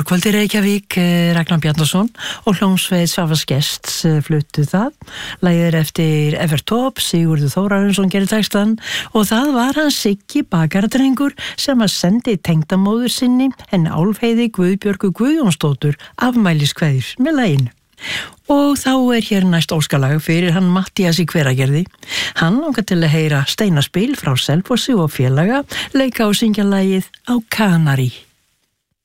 Vorkvöldi Reykjavík, Ragnar Bjarnason og hljómsveit Svavars Gests fluttu það. Lagið er eftir Evertop, Sigurður Þórarinsson gerir textan og það var hann Siggi bakaradrengur sem að sendi tengdamóður sinni en Álfheiði Guðbjörgu Guðjónsdóttur afmæliskveðjur með laginu. Og þá er hér næst óskalag fyrir hann Mattías í Hveragerði. Hann langar til að heyra steinaspil frá Selfossi og félaga leika og syngja lagið Á Kanari.